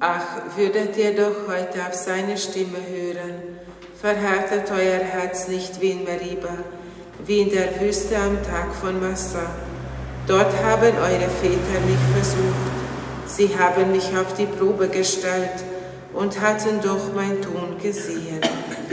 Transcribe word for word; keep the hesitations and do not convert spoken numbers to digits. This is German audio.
Ach, würdet ihr doch heute auf seine Stimme hören, verhärtet euer Herz nicht wie in Meriba, wie in der Wüste am Tag von Massa. Dort haben eure Väter mich versucht, sie haben mich auf die Probe gestellt und hatten doch mein Tun gesehen.